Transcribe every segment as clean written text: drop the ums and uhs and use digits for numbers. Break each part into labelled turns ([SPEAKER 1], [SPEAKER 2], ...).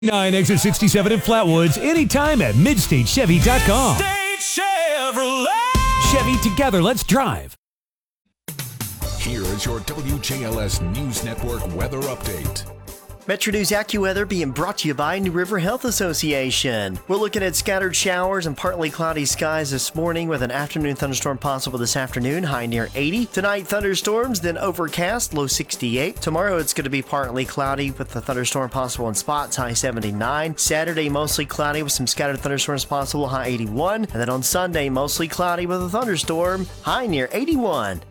[SPEAKER 1] 9 exit 67 in Flatwoods, anytime at MidstateChevy.com.
[SPEAKER 2] State Chevrolet.
[SPEAKER 1] Chevy, together, let's drive.
[SPEAKER 3] Here is your WJLS News Network weather update.
[SPEAKER 4] Metro News AccuWeather being brought to you by New River Health Association. We're looking at scattered showers and partly cloudy skies this morning with an afternoon thunderstorm possible this afternoon, high near 80. Tonight, thunderstorms, then overcast, low 68. Tomorrow, it's going to be partly cloudy with a thunderstorm possible in spots, high 79. Saturday, mostly cloudy with some scattered thunderstorms possible, high 81. And then on Sunday, mostly cloudy with a thunderstorm, high near 81.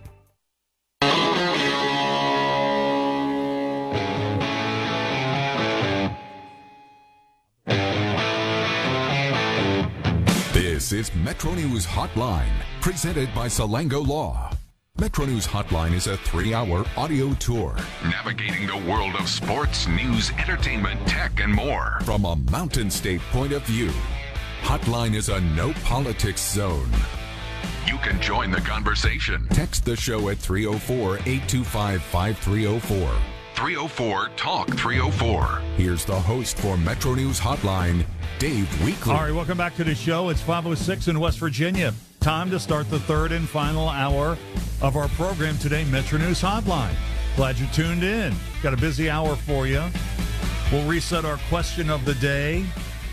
[SPEAKER 3] This is Metro News Hotline, presented by Salango Law. Metro News Hotline is a 3-hour audio tour, navigating the world of sports, news, entertainment, tech, and more from a Mountain State point of view. Hotline is a no politics zone. You can join the conversation. Text the show at 304-825-5304. 304-TALK-304. Here's the host for Metro News Hotline, Dave Weekley.
[SPEAKER 5] All right, welcome back to the show. It's 5:06 in West Virginia. Time to start the third and final hour of our program today, Metro News Hotline. Glad you tuned in. Got a busy hour for you. We'll reset our question of the day.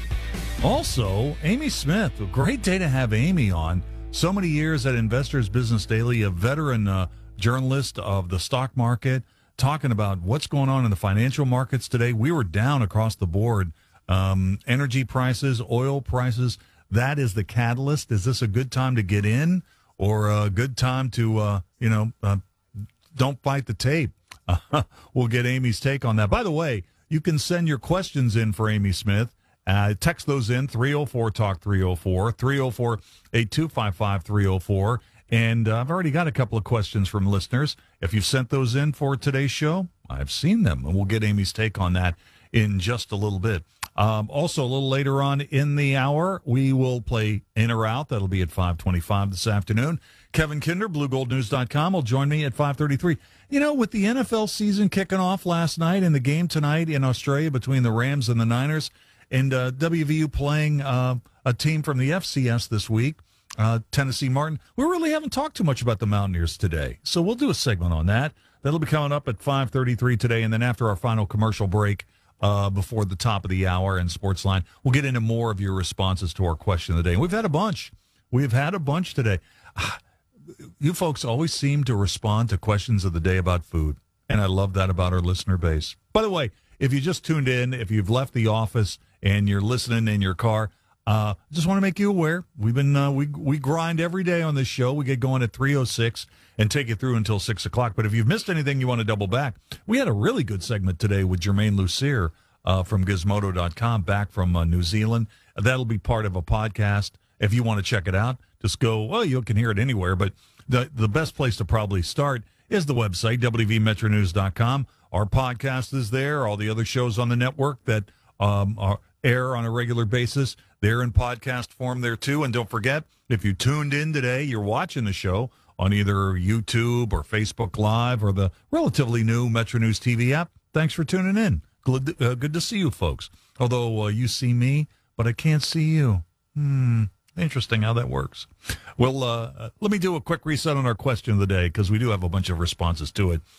[SPEAKER 5] Also, Amy Smith. A great day to have Amy on. So many years at Investors Business Daily, a veteran journalist of the stock market, talking about what's going on in the financial markets today. We were down across the board. Energy prices, oil prices, that is the catalyst. Is this a good time to get in or a good time to, don't fight the tape? We'll get Amy's take on that. By the way, you can send your questions in for Amy Smith. Text those in, 304-TALK-304, 304-825-5304. And I've already got a couple of questions from listeners. If you've sent those in for today's show, I've seen them, and we'll get Amy's take on that in just a little bit. Also, a little later on in the hour, we will play In or Out. That'll be at 5:25 this afternoon. Kevin Kinder, BlueGoldNews.com, will join me at 5:33. You know, with the NFL season kicking off last night and the game tonight in Australia between the Rams and the Niners, and WVU playing a team from the FCS this week, Tennessee Martin. We really haven't talked too much about the Mountaineers today, so we'll do a segment on that. That'll be coming up at 5:33 today, and then after our final commercial break before the top of the hour in Sportsline, we'll get into more of your responses to our question of the day. And we've had a bunch. We've had a bunch today. You folks always seem to respond to questions of the day about food, and I love that about our listener base. By the way, if you just tuned in, if you've left the office and you're listening in your car, just want to make you aware, we've been we grind every day on this show. We get going at 3:06 and take it through until 6 o'clock. But if you've missed anything, you want to double back, we had a really good segment today with Jermaine Lucier from Gizmodo.com, back from New Zealand. That'll be part of a podcast. If you want to check it out, just go, well, you can hear it anywhere. But the best place to probably start is the website, WVMetroNews.com. Our podcast is there. All the other shows on the network that air on a regular basis, they're in podcast form there too. And don't forget, if you tuned in today, you're watching the show on either YouTube or Facebook Live or the relatively new Metro News TV app. Thanks for tuning in. Good to see you folks. Although you see me, but I can't see you. Interesting how that works. Well, let me do a quick reset on our question of the day, because we do have a bunch of responses to it.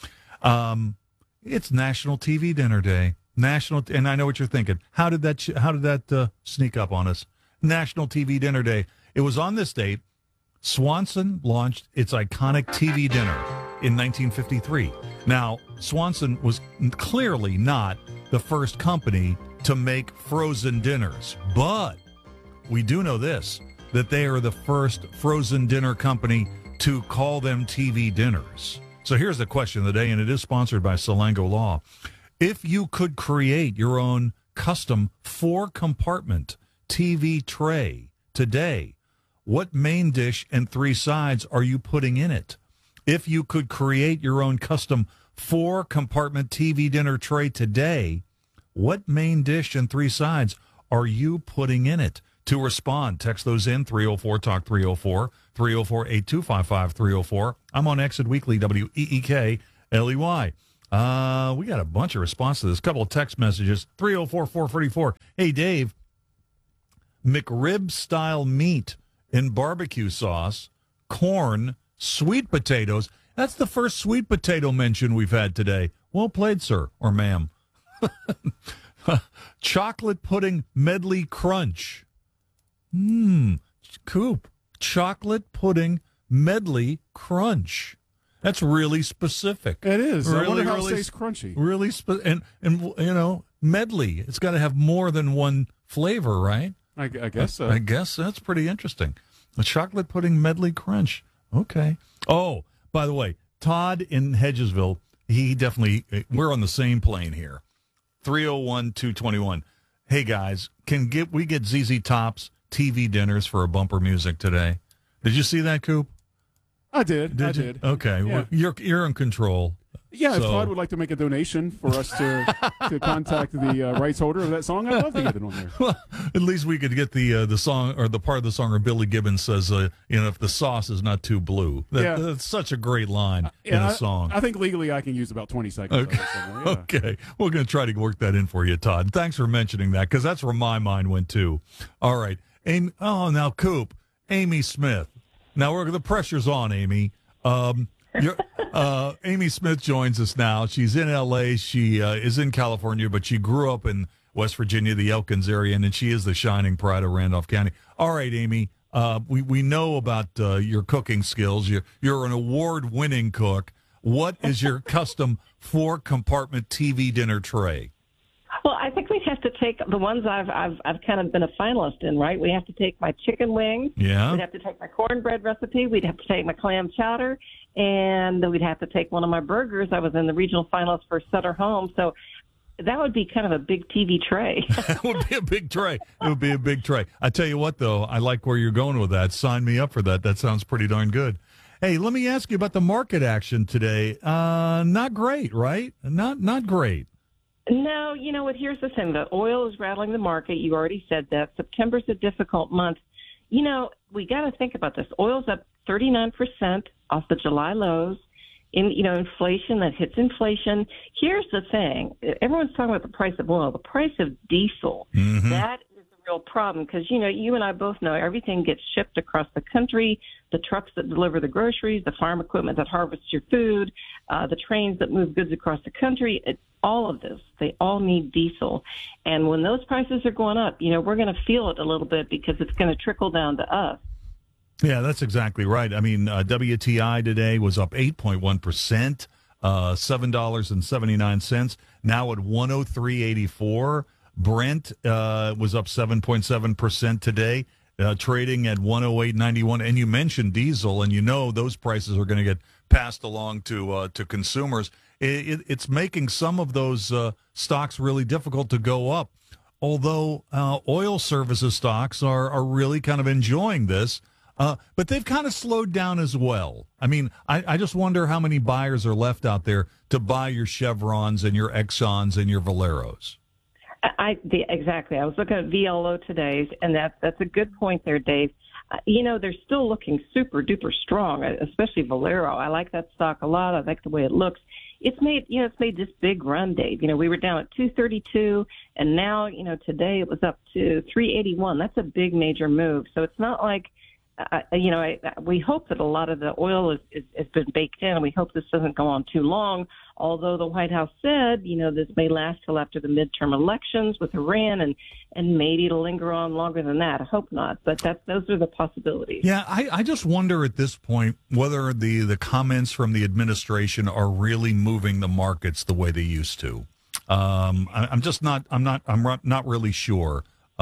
[SPEAKER 5] It's National TV Dinner Day. And I know what you're thinking. How did that sneak up on us? National TV Dinner Day. It was on this date. Swanson launched its iconic TV dinner in 1953. Now, Swanson was clearly not the first company to make frozen dinners, but we do know this, that they are the first frozen dinner company to call them TV dinners. So here's the question of the day, and it is sponsored by Salango Law. If you could create your own custom 4-compartment TV tray today, what main dish and 3 sides are you putting in it? If you could create your own custom 4-compartment TV dinner tray today, what main dish and 3 sides are you putting in it? To respond, text those in, 304-TALK-304, 304-825-5304. I'm on Exit Weekly, WEEKLEY. We got a bunch of responses to this. A couple of text messages. 304-444. Hey, Dave, McRib-style meat in barbecue sauce, corn, sweet potatoes. That's the first sweet potato mention we've had today. Well played, sir, or ma'am. Chocolate pudding medley crunch. Coop. Chocolate pudding medley crunch. That's really specific.
[SPEAKER 6] It is.
[SPEAKER 5] Really,
[SPEAKER 6] I wonder how
[SPEAKER 5] really,
[SPEAKER 6] it stays crunchy.
[SPEAKER 5] Really, and you know, medley. It's got to have more than one flavor, right?
[SPEAKER 6] I guess so.
[SPEAKER 5] I guess that's pretty interesting. A chocolate pudding medley crunch. Okay. Oh, by the way, Todd in Hedgesville, he definitely, we're on the same plane here. 301-221. Hey, guys, we get ZZ Top's TV dinners for a bumper music today? Did you see that, Coop?
[SPEAKER 6] I did. I
[SPEAKER 5] you?
[SPEAKER 6] did.
[SPEAKER 5] Okay.
[SPEAKER 6] Yeah.
[SPEAKER 5] Well, you're in control.
[SPEAKER 6] Yeah, if Todd would like to make a donation for us to contact the rights holder of that song, I'd love to get it on there.
[SPEAKER 5] Well, at least we could get the song, or the part of the song where Billy Gibbons says, if the sauce is not too blue. That's such a great line in a song.
[SPEAKER 6] I think legally I can use about 20 seconds
[SPEAKER 5] Okay.
[SPEAKER 6] of it somewhere. Yeah.
[SPEAKER 5] Okay. We're going to try to work that in for you, Todd. Thanks for mentioning that, because that's where my mind went, too. All right. Now, Coop, Amy Smith. Now, the pressure's on, Amy. Amy Smith joins us now. She's in L.A. She is in California, but she grew up in West Virginia, the Elkins area, and she is the shining pride of Randolph County. All right, Amy, we know about your cooking skills. You're an award-winning cook. What is your custom 4-compartment TV dinner tray?
[SPEAKER 7] Well, I think we have to take the ones I've kind of been a finalist in, right? We have to take my chicken wings.
[SPEAKER 5] Yeah.
[SPEAKER 7] We'd have to take my cornbread recipe. We'd have to take my clam chowder. And then we'd have to take one of my burgers. I was in the regional finals for Sutter Home. So that would be kind of a big TV tray.
[SPEAKER 5] It would be a big tray. It would be a big tray. I tell you what, though, I like where you're going with that. Sign me up for that. That sounds pretty darn good. Hey, let me ask you about the market action today. Not great, right? Not great.
[SPEAKER 7] No, you know what? Here's the thing. The oil is rattling the market. You already said that. September's a difficult month. You know, we got to think about this. Oil's up 39% off the July lows. Inflation, that hits inflation. Here's the thing. Everyone's talking about the price of oil. The price of diesel, that is a real problem because, you and I both know everything gets shipped across the country. The trucks that deliver the groceries, the farm equipment that harvests your food, the trains that move goods across the country, all of this, they all need diesel. And when those prices are going up, we're going to feel it a little bit because it's going to trickle down to us.
[SPEAKER 5] Yeah, that's exactly right. I mean, WTI today was up 8.1%, $7.79, now at 103.84. Brent was up 7.7% today, trading at 108.91. And you mentioned diesel, and those prices are going to get passed along to consumers. It's making some of those stocks really difficult to go up. Although oil services stocks are really kind of enjoying this. But they've kind of slowed down as well. I mean, I just wonder how many buyers are left out there to buy your Chevrons and your Exxons and your Valeros.
[SPEAKER 7] Exactly. I was looking at VLO today, and that's a good point there, Dave. They're still looking super duper strong, especially Valero. I like that stock a lot. I like the way it looks. It's made this big run, Dave. We were down at 232, and now, today it was up to 381. That's a big major move. So it's not like, we hope that a lot of the oil has been baked in, and we hope this doesn't go on too long. Although the White House said, this may last till after the midterm elections with Iran, and maybe it'll linger on longer than that. I hope not, but those are the possibilities.
[SPEAKER 5] Yeah, I just wonder at this point whether the comments from the administration are really moving the markets the way they used to. I'm not really sure.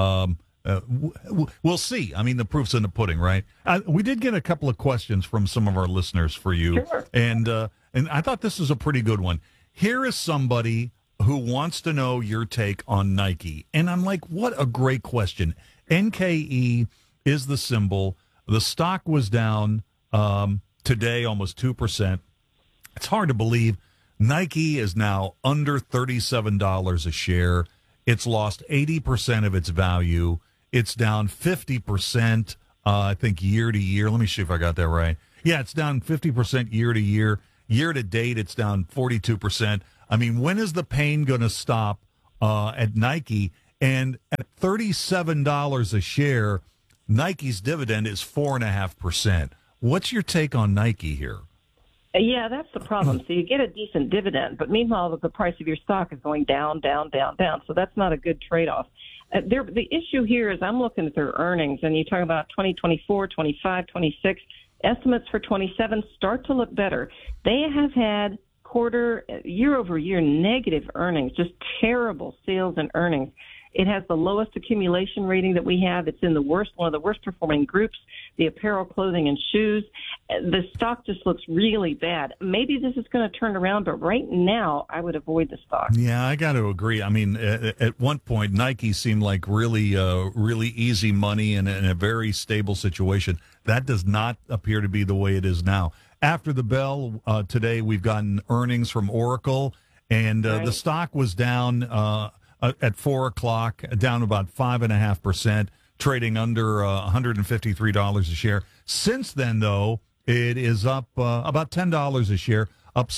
[SPEAKER 5] We'll see. I mean, the proof's in the pudding, right? We did get a couple of questions from some of our listeners for you,
[SPEAKER 7] sure.
[SPEAKER 5] And I thought this was a pretty good one. Here is somebody who wants to know your take on Nike, and I'm like, what a great question. NKE is the symbol. The stock was down today almost 2%. It's hard to believe. Nike is now under $37 a share. It's lost 80% of its value. It's down 50%, I think, year to year. Let me see if I got that right. Yeah, it's down 50% year to year. Year to date, it's down 42%. I mean, when is the pain going to stop at Nike? And at $37 a share, Nike's dividend is 4.5%. What's your take on Nike here?
[SPEAKER 7] Yeah, that's the problem. So you get a decent dividend, but meanwhile, the price of your stock is going down, down, down, down. So that's not a good trade-off. The issue here is I'm looking at their earnings, and you talk about 2024, 25, 26. Estimates for 27 start to look better. They have had year-over-year negative earnings, just terrible sales and earnings. It has the lowest accumulation rating that we have. It's in one of the worst performing groups, the apparel, clothing, and shoes. The stock just looks really bad. Maybe this is going to turn around, but right now I would avoid the stock.
[SPEAKER 5] Yeah, I got to agree. I mean, at one point, Nike seemed like really easy money and in a very stable situation. That does not appear to be the way it is now. After the bell today, we've gotten earnings from Oracle, and the stock was down at 4 o'clock, down about 5.5%, trading under $153 a share. Since then, though, it is up about $10 a share, up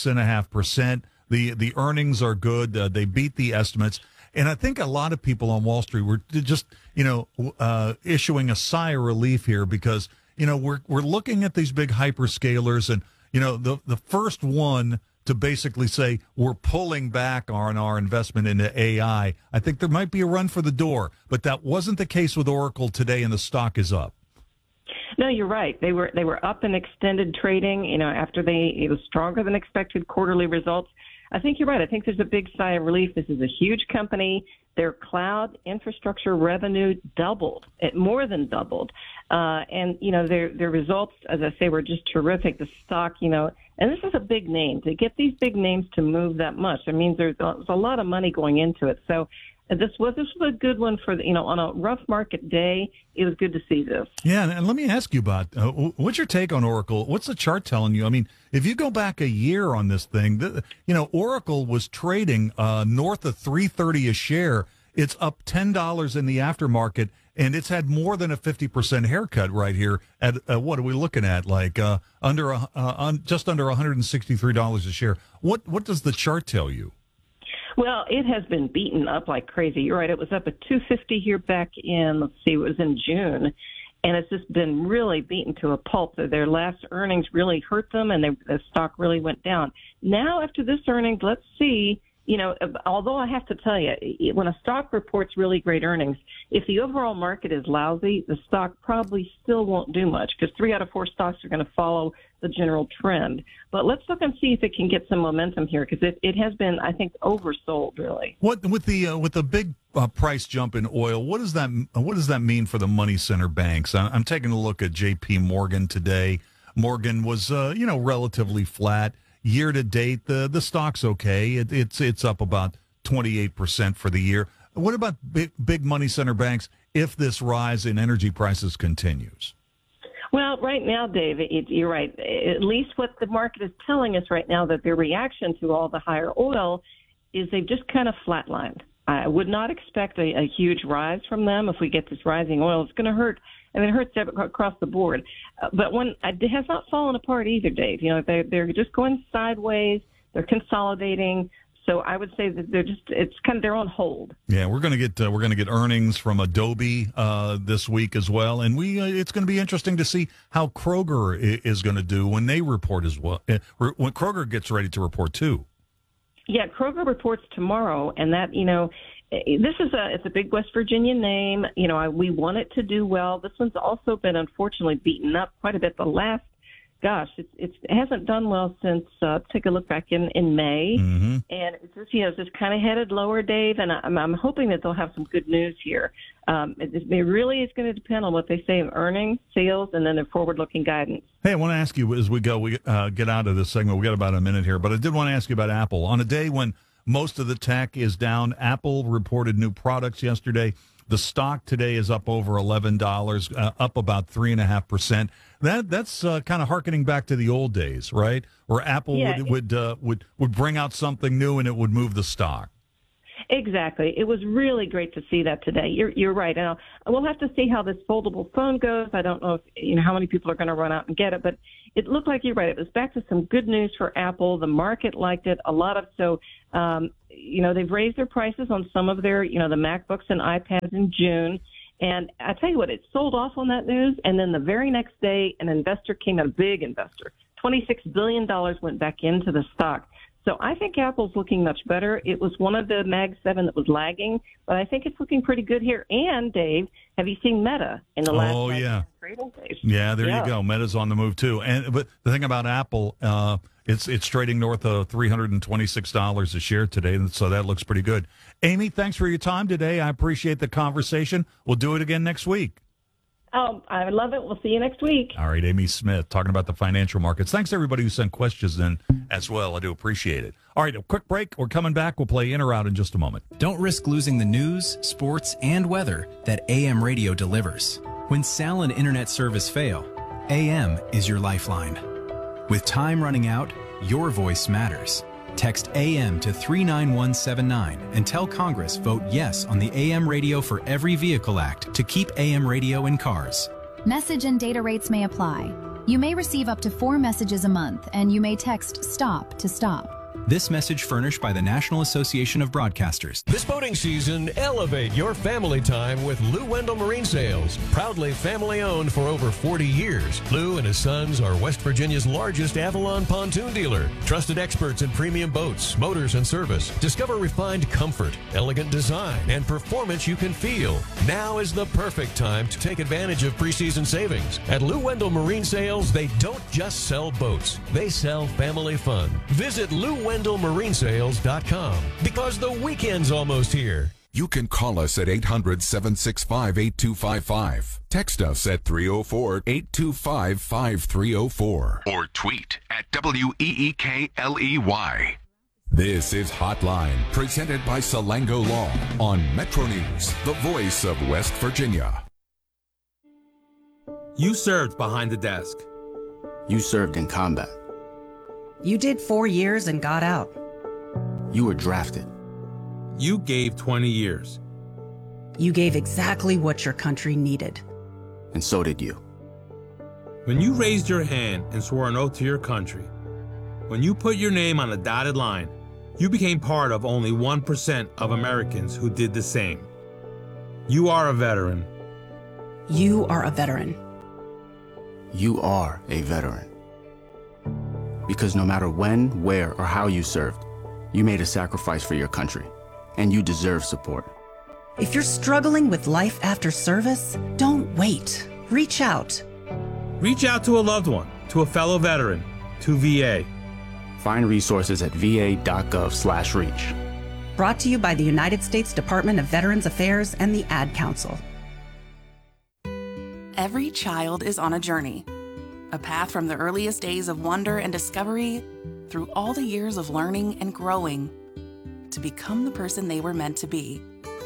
[SPEAKER 5] 6.5%. The earnings are good. They beat the estimates. And I think a lot of people on Wall Street were just, issuing a sigh of relief here because, we're looking at these big hyperscalers and, the first one to basically say we're pulling back on our investment into AI. I think there might be a run for the door, but that wasn't the case with Oracle today, and the stock is up.
[SPEAKER 7] No, you're right. They were up in extended trading, after it was stronger than expected quarterly results. I think you're right. I think there's a big sigh of relief. This is a huge company. Their cloud infrastructure revenue doubled. It more than doubled. And their results, as I say, were just terrific. The stock, and this is a big name. To get these big names to move that much, I mean, there's a lot of money going into it. So this was a good one for on a rough market day. It was good to see this.
[SPEAKER 5] Yeah, and let me ask you about what's your take on Oracle? What's the chart telling you? I mean, if you go back a year on this thing, Oracle was trading north of $330 a share. It's up $10 in the aftermarket, and it's had more than a 50% haircut right here. At what are we looking at? Like just under $163 a share. What does the chart tell you?
[SPEAKER 7] Well, it has been beaten up like crazy. You're right. It was up at 250 here back in, it was in June. And it's just been really beaten to a pulp. Their last earnings really hurt them, and the stock really went down. Now, after this earnings, let's see. Although I have to tell you, when a stock reports really great earnings, if the overall market is lousy, the stock probably still won't do much because 3 out of 4 stocks are going to follow the general trend. But let's look and see if it can get some momentum here because it has been, I think, oversold really.
[SPEAKER 5] What with the big price jump in oil? What does that mean for the money center banks? I'm taking a look at J.P. Morgan today. Morgan was relatively flat. Year to date, the stock's okay. It's up about 28% for the year. What about big money center banks if this rise in energy prices continues?
[SPEAKER 7] Well, right now, Dave, you're right. At least what the market is telling us right now that their reaction to all the higher oil is they've just kind of flatlined. I would not expect a huge rise from them if we get this rising oil. It's going to hurt. I mean, it hurts across the board. But it has not fallen apart either, Dave. They're just going sideways. They're consolidating. So I would say that they're on hold. Yeah,
[SPEAKER 5] we're going to get earnings from Adobe this week as well, and it's going to be interesting to see how Kroger is going to do when they report as well. When Kroger gets ready to report too.
[SPEAKER 7] Yeah, Kroger reports tomorrow, and that it's a big West Virginia name. We want it to do well. This one's also been unfortunately beaten up quite a bit. The last, it hasn't done well since. Take a look back in May, and it's just kind of headed lower, Dave. And I'm hoping that they'll have some good news here. It really is going to depend on what they say of earnings, sales, and then their forward-looking guidance.
[SPEAKER 5] Hey, I want to ask you as we get out of this segment. We got about a minute here, but I did want to ask you about Apple on a day when most of the tech is down. Apple reported new products yesterday. The stock today is up over $11, up about 3.5%. That's kind of hearkening back to the old days, right? Where Apple would bring out something new and it would move the stock.
[SPEAKER 7] Exactly. It was really great to see that today. You're right. And we'll have to see how this foldable phone goes. I don't know if how many people are going to run out and get it, but it looked like you're right. It was back to some good news for Apple. The market liked it a lot. They've raised their prices on some of their, the MacBooks and iPads in June. And I tell you what, it sold off on that news. And then the very next day, an investor came, a big investor, $26 billion went back into the stock. So I think Apple's looking much better. It was one of the Mag 7 that was lagging, but I think it's looking pretty good here. And, Dave, have you seen Meta in the last trading days?
[SPEAKER 5] Yeah, there you go. Meta's on the move, too. But the thing about Apple, it's trading north of $326 a share today, so that looks pretty good. Amy, thanks for your time today. I appreciate the conversation. We'll do it again next week.
[SPEAKER 7] Oh, I love it. We'll see you next week.
[SPEAKER 5] All right, Amy Smith talking about the financial markets. Thanks to everybody who sent questions in as well. I do appreciate it. All right, a quick break. We're coming back. We'll play in or out in just a moment.
[SPEAKER 8] Don't risk losing the news, sports, and weather that AM radio delivers. When cell and internet service fail, AM is your lifeline. With time running out, your voice matters. Text AM to 39179 and tell Congress vote yes on the AM Radio for Every Vehicle Act to keep AM radio in cars.
[SPEAKER 9] Message and data rates may apply. You may receive up to 4 messages a month, and you may text STOP to stop.
[SPEAKER 8] This message furnished by the National Association of Broadcasters.
[SPEAKER 2] This boating season, elevate your family time with Lou Wendell Marine Sales. Proudly family-owned for over 40 years, Lou and his sons are West Virginia's largest Avalon pontoon dealer. Trusted experts in premium boats, motors, and service. Discover refined comfort, elegant design, and performance you can feel. Now is the perfect time to take advantage of preseason savings. At Lou Wendell Marine Sales, they don't just sell boats. They sell family fun. Visit LouWendellMarineSales.com because the weekend's almost here.
[SPEAKER 3] You can call us at 800-765-8255. Text us at 304-825-5304. Or tweet at WEEKLEY. This is Hotline, presented by Salango Law on Metro News, the voice of West Virginia.
[SPEAKER 10] You served behind the desk.
[SPEAKER 11] You served in combat.
[SPEAKER 12] You did 4 years and got out.
[SPEAKER 11] You were drafted.
[SPEAKER 10] You gave 20 years.
[SPEAKER 12] You gave exactly what your country needed.
[SPEAKER 11] And so did you.
[SPEAKER 10] When you raised your hand and swore an oath to your country, when you put your name on a dotted line, you became part of only 1% of Americans who did the same. You are a veteran.
[SPEAKER 12] You are a veteran.
[SPEAKER 11] You are a veteran. Because no matter when, where, or how you served, you made a sacrifice for your country, and you deserve support.
[SPEAKER 12] If you're struggling with life after service, don't wait. Reach out.
[SPEAKER 10] Reach out to a loved one, to a fellow veteran, to VA.
[SPEAKER 11] Find resources at va.gov/reach.
[SPEAKER 12] Brought to you by the United States Department of Veterans Affairs and the Ad Council.
[SPEAKER 13] Every child is on a journey. A path from the earliest days of wonder and discovery through all the years of learning and growing to become the person they were meant to be.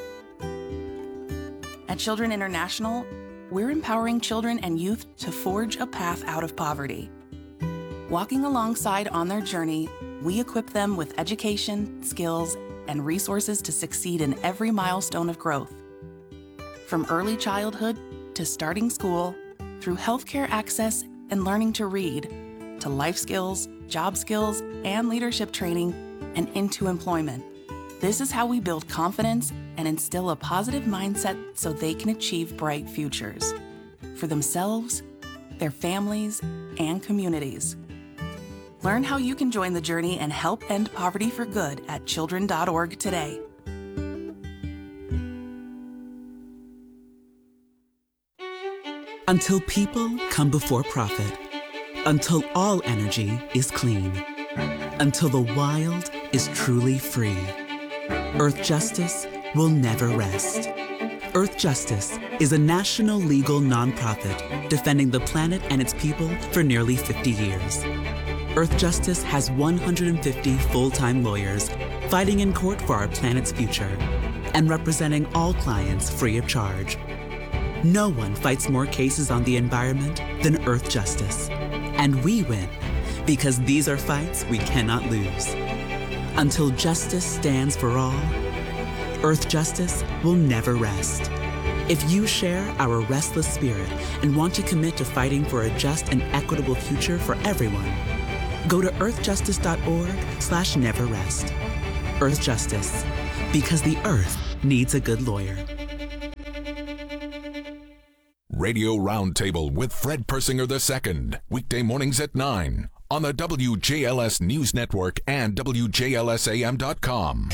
[SPEAKER 13] At Children International, we're empowering children and youth to forge a path out of poverty. Walking alongside on their journey, we equip them with education, skills, and resources to succeed in every milestone of growth. From early childhood to starting school, through healthcare access and learning to read, to life skills, job skills, and leadership training, and into employment. This is how we build confidence and instill a positive mindset so they can achieve bright futures for themselves, their families, and communities. Learn how you can join the journey and help end poverty for good at children.org today.
[SPEAKER 14] Until people come before profit. Until all energy is clean. Until the wild is truly free. Earth Justice will never rest. Earth Justice is a national legal nonprofit defending the planet and its people for nearly 50 years. Earth Justice has 150 full-time lawyers fighting in court for our planet's future and representing all clients free of charge. No one fights more cases on the environment than Earth Justice. And we win because these are fights we cannot lose. Until justice stands for all, Earth Justice will never rest. If you share our restless spirit and want to commit to fighting for a just and equitable future for everyone, go to earthjustice.org/neverrest. Earth Justice, because the earth needs a good lawyer.
[SPEAKER 3] Radio Roundtable with Fred Persinger II, weekday mornings at 9 on the WJLS News Network and WJLSAM.com.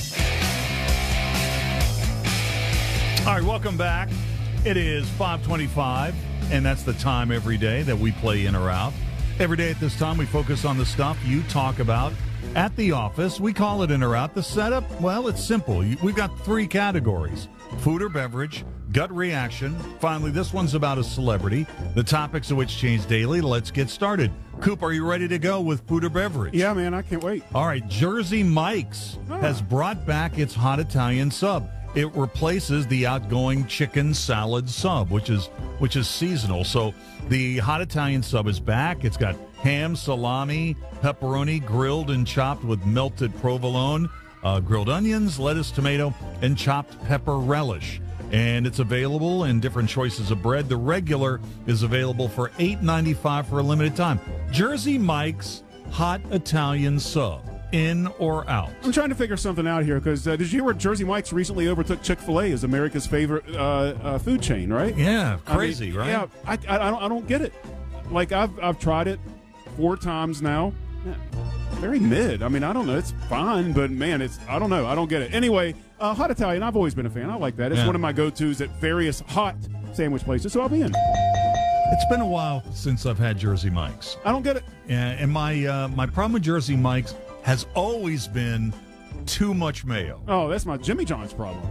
[SPEAKER 5] All right, welcome back. It is 5:25, and that's the time every day that we play In or Out. Every day at this time, we focus on the stuff you talk about at the office. We call it In or Out. The setup, well, it's simple. We've got 3 categories: food or beverage, gut reaction. Finally, this one's about a celebrity, the topics of which change daily. Let's get started. Coop, are you ready to go with food or beverage?
[SPEAKER 6] Yeah, man, I can't wait.
[SPEAKER 5] All right, Jersey Mike's has brought back its hot Italian sub. It replaces the outgoing chicken salad sub, which is seasonal. So the hot Italian sub is back. It's got ham, salami, pepperoni, grilled and chopped with melted provolone, grilled onions, lettuce, tomato, and chopped pepper relish. And it's available in different choices of bread. The regular is available for $8.95 for a limited time. Jersey Mike's hot Italian sub. In or out?
[SPEAKER 6] I'm trying to figure something out here because did you hear where Jersey Mike's recently overtook Chick-fil-A as America's favorite food chain, right?
[SPEAKER 5] Yeah, crazy, right?
[SPEAKER 6] Yeah, I don't get it. Like I've tried it 4 times now. Yeah, very mid. I mean, I don't know. It's fine, but man, I don't know. I don't get it. Anyway, hot Italian. I've always been a fan. I like that. It's one of my go-tos at various hot sandwich places, so I'll be in.
[SPEAKER 5] It's been a while since I've had Jersey Mike's.
[SPEAKER 6] I don't get it.
[SPEAKER 5] And my problem with Jersey Mike's has always been too much mayo.
[SPEAKER 6] Oh, that's my Jimmy John's problem.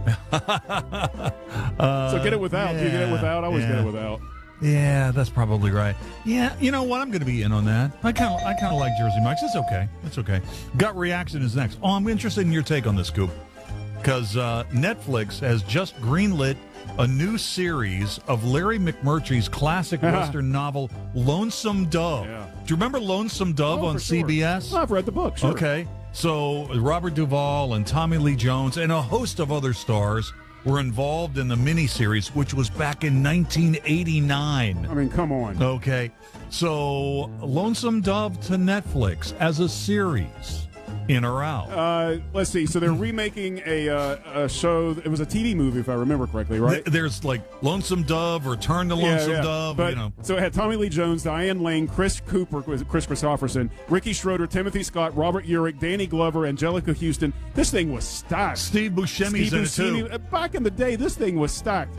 [SPEAKER 6] So get it without. Do you get it without? I always get it without.
[SPEAKER 5] Yeah, that's probably right. Yeah, you know what? I'm going to be in on that. I kind of like Jersey Mike's. It's okay. It's okay. Gut reaction is next. Oh, I'm interested in your take on this, Coop, because Netflix has just greenlit a new series of Larry McMurtry's classic Western novel, Lonesome Dove. Yeah. Do you remember Lonesome Dove on CBS?
[SPEAKER 6] Sure. I've read the book, sure.
[SPEAKER 5] Okay. So Robert Duvall and Tommy Lee Jones and a host of other stars were involved in the miniseries, which was back in 1989.
[SPEAKER 6] I mean, come on.
[SPEAKER 5] Okay. So Lonesome Dove to Netflix as a series. In or out?
[SPEAKER 6] Let's see. So they're remaking a show. It was a TV movie, if I remember correctly, right?
[SPEAKER 5] There's like Lonesome Dove, Return to Lonesome Dove.
[SPEAKER 6] But, so it had Tommy Lee Jones, Diane Lane, Chris Cooper, Chris Christopherson, Ricky Schroeder, Timothy Scott, Robert Urich, Danny Glover, Angelica Houston. This thing was stacked.
[SPEAKER 5] Steve Buscemi's in it too.
[SPEAKER 6] Back in the day, this thing was stacked.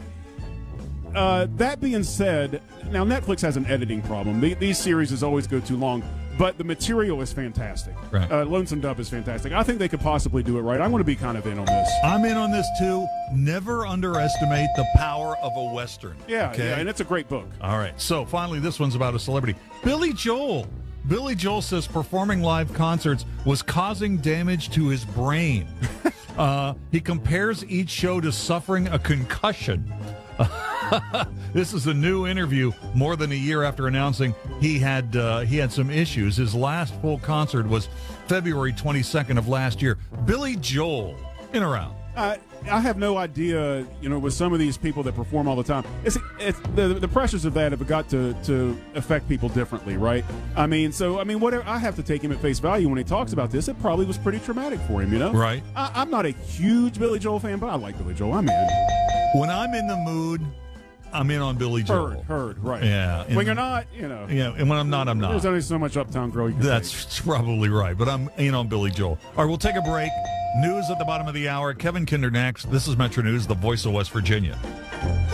[SPEAKER 6] That being said, now Netflix has an editing problem. These series always go too long. But the material is fantastic.
[SPEAKER 5] Right.
[SPEAKER 6] Lonesome Dove is fantastic. I think they could possibly do it right. I'm going to be kind of in on this.
[SPEAKER 5] I'm in on this, too. Never underestimate the power of a Western.
[SPEAKER 6] Yeah, and it's a great book.
[SPEAKER 5] All right. So, finally, this one's about a celebrity. Billy Joel. Billy Joel says performing live concerts was causing damage to his brain. He compares each show to suffering a concussion. This is a new interview more than a year after announcing he had some issues. His last full concert was February 22nd of last year. Billy Joel, in or out?
[SPEAKER 6] I have no idea, with some of these people that perform all the time. It's the pressures of that have got to affect people differently, right? Whatever. I have to take him at face value when he talks about this. It probably was pretty traumatic for him,
[SPEAKER 5] Right.
[SPEAKER 6] I'm not a huge Billy Joel fan, but I like Billy Joel. I'm in.
[SPEAKER 5] When I'm in the mood, I'm in on Billy Joel.
[SPEAKER 6] Heard, right.
[SPEAKER 5] Yeah.
[SPEAKER 6] When you're not,
[SPEAKER 5] Yeah, and when I'm not, I'm not.
[SPEAKER 6] There's only so much Uptown Girl you can
[SPEAKER 5] That's probably right, but I'm in on Billy Joel. All right, we'll take a break. News at the bottom of the hour. Kevin Kinder next. This is Metro News, the voice of West Virginia.